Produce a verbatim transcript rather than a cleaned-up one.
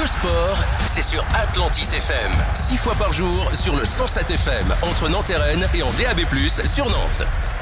sport, c'est sur Atlantis F M. Six fois par jour sur le cent sept F M entre Nantes et Rennes et en D A B plus, sur Nantes.